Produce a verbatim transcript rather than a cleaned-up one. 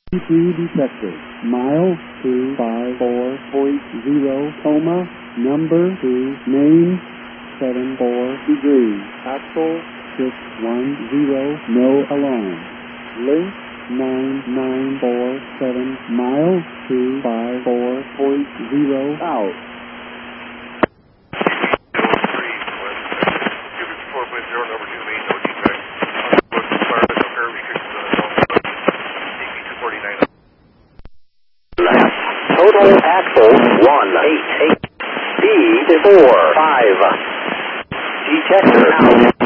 three detector. Mile two five four point zero, coma, number two, name seven four degrees, axle six one zero, no alarm. Link nine nine four seven, mile two five four point zero, out. Total axle one eight eight. B is four five. Detector out.